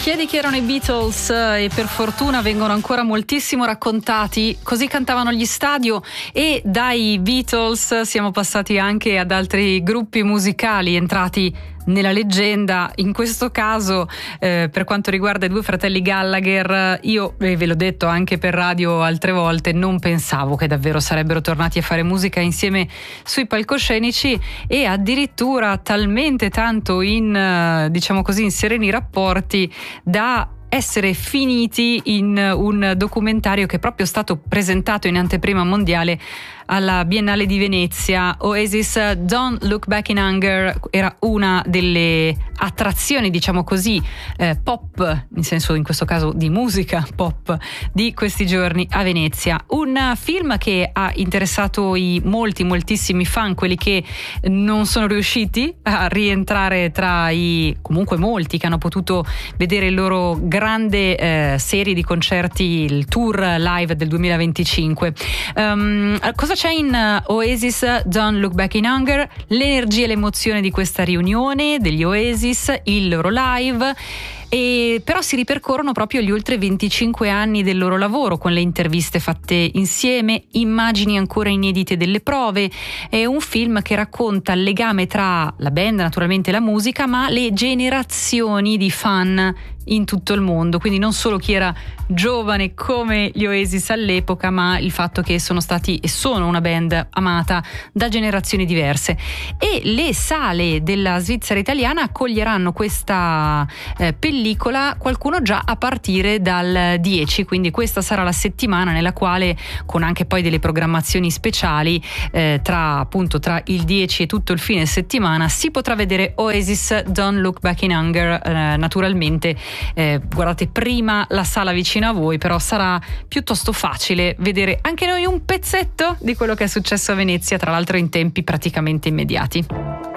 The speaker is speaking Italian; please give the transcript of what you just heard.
Chiedi chi erano i Beatles e per fortuna vengono ancora moltissimo raccontati, così cantavano gli stadio, e dai Beatles siamo passati anche ad altri gruppi musicali entrati nella leggenda. In questo caso per quanto riguarda i due fratelli Gallagher, io ve l'ho detto anche per radio altre volte, non pensavo che davvero sarebbero tornati a fare musica insieme sui palcoscenici, e addirittura talmente tanto in diciamo così in sereni rapporti da essere finiti in un documentario che è proprio stato presentato in anteprima mondiale alla Biennale di Venezia. Oasis, Don't Look Back in Anger era una delle attrazioni, diciamo così, pop, in senso in questo caso di musica pop, di questi giorni a Venezia. Un film che ha interessato i moltissimi fan, quelli che non sono riusciti a rientrare tra i comunque molti che hanno potuto vedere il loro grande serie di concerti, il tour live del 2025. Cosa c'è in Oasis Don't Look Back in Anger? L'energia e l'emozione di questa riunione degli Oasis, il loro live, e però si ripercorrono proprio gli oltre 25 anni del loro lavoro, con le interviste fatte insieme, immagini ancora inedite delle prove. È un film che racconta il legame tra la band, naturalmente la musica, ma le generazioni di fan in tutto il mondo, quindi non solo chi era giovane come gli Oasis all'epoca, ma il fatto che sono stati e sono una band amata da generazioni diverse. E le sale della Svizzera italiana accoglieranno questa pellicola, qualcuno già a partire dal 10, quindi questa sarà la settimana nella quale, con anche poi delle programmazioni speciali, tra il 10 e tutto il fine settimana, si potrà vedere Oasis Don't Look Back in Anger. Naturalmente guardate prima la sala vicino a voi, però sarà piuttosto facile vedere anche noi un pezzetto di quello che è successo a Venezia, tra l'altro in tempi praticamente immediati.